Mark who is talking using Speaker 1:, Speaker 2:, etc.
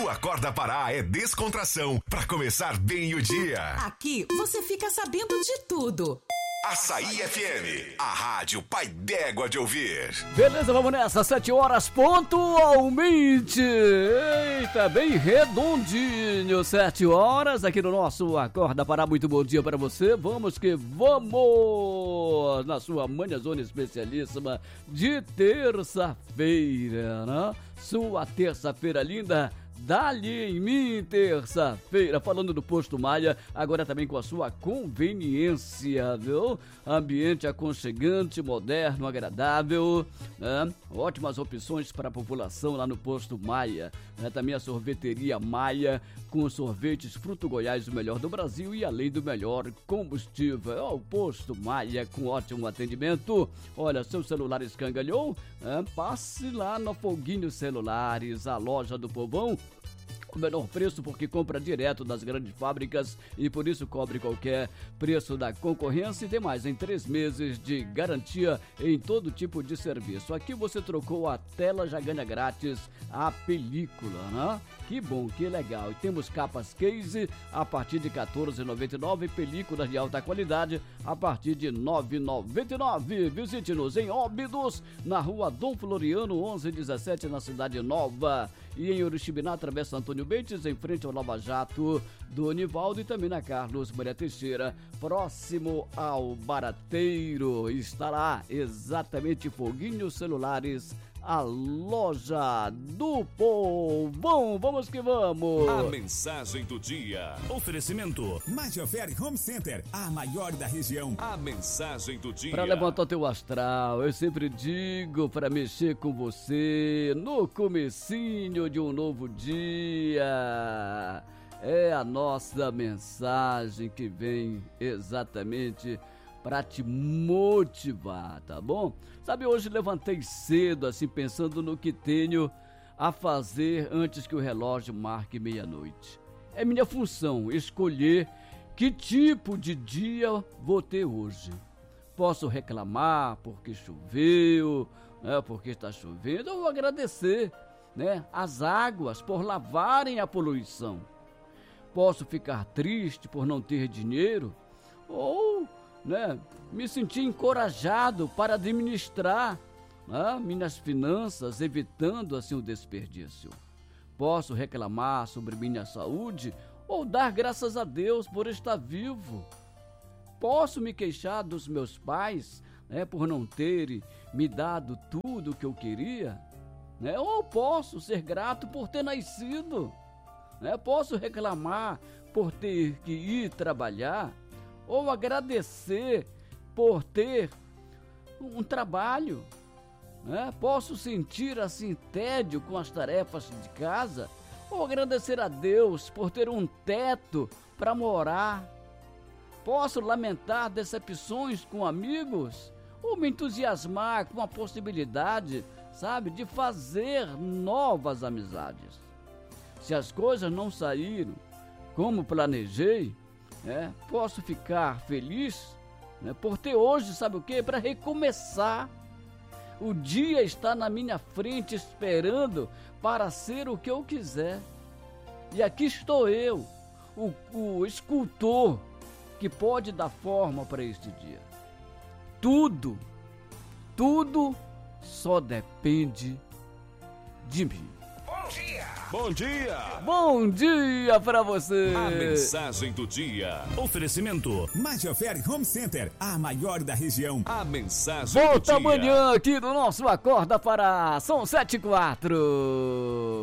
Speaker 1: No Acorda Pará é descontração pra começar bem o dia.
Speaker 2: Aqui você fica sabendo de tudo.
Speaker 1: Açaí FM, a rádio pai d'égua de ouvir.
Speaker 3: Beleza, vamos nessa, 7 horas pontualmente. Eita, bem redondinho, 7 horas aqui no nosso Acorda Pará. Muito bom dia para você, vamos que vamos na sua manhãzona especialíssima de terça-feira, né? Sua terça-feira linda. Dali em mim, terça-feira, falando do Posto Maia, agora também com a sua conveniência, viu? Ambiente aconchegante, moderno, agradável, né? Ótimas opções para a população lá no Posto Maia, né? Também a sorveteria Maia, com sorvetes Fruto Goiás, o melhor do Brasil e além do melhor combustível. O Posto Maia com ótimo atendimento. Olha, seu celular escangalhou? Passe lá no Foguinho Celulares, a loja do povão. O menor preço porque compra direto das grandes fábricas e por isso cobre qualquer preço da concorrência e tem mais, em 3 meses de garantia em todo tipo de serviço. Aqui você trocou a tela, já ganha grátis a película, né? Que bom, que legal. E temos capas case a partir de R$ 14,99, películas de alta qualidade a partir de R$ 9,99. Visite-nos em Óbidos, na rua Dom Floriano, 1117, na Cidade Nova. E em Uriximiná, Travessa Antônio Bentes, em frente ao Lava Jato do Onivaldo e também na Carlos Maria Teixeira, próximo ao Barateiro. Está lá exatamente Foguinho Celulares, a loja do povão. Vamos que vamos!
Speaker 4: A mensagem do dia. Oferecimento Majofere Home Center, a maior da região. A mensagem do dia.
Speaker 3: Para levantar teu astral, eu sempre digo para mexer com você no comecinho de um novo dia. É a nossa mensagem que vem exatamente para te motivar, tá bom? Sabe, hoje levantei cedo, assim, pensando no que tenho a fazer antes que o relógio marque meia-noite. É minha função escolher que tipo de dia vou ter hoje. Posso reclamar porque choveu, né, porque está chovendo, ou agradecer, né, as águas por lavarem a poluição. Posso ficar triste por não ter dinheiro, ou me sentir encorajado para administrar minhas finanças, evitando assim o desperdício. Posso reclamar sobre minha saúde ou dar graças a Deus por estar vivo. Posso me queixar dos meus pais, por não terem me dado tudo o que eu queria, ou posso ser grato por ter nascido. Posso reclamar por ter que ir trabalhar, ou agradecer por ter um trabalho, Posso sentir assim tédio com as tarefas de casa, ou agradecer a Deus por ter um teto para morar. Posso lamentar decepções com amigos, ou me entusiasmar com a possibilidade, de fazer novas amizades. Se as coisas não saíram como planejei, posso ficar feliz, por ter hoje, sabe o quê? Para recomeçar. O dia está na minha frente esperando para ser o que eu quiser. E aqui estou eu, o escultor que pode dar forma para este dia. Tudo só depende de mim.
Speaker 4: Bom dia!
Speaker 3: Bom dia pra você!
Speaker 4: A mensagem do dia. Oferecimento Majofere Home Center, a maior da região. A mensagem do dia.
Speaker 3: Volta amanhã aqui no nosso Acorda Pará. São 7h04.